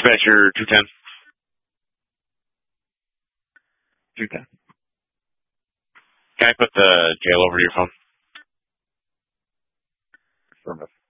Dispatcher 210. 210. Can I put the jail over to your phone? Affirmative.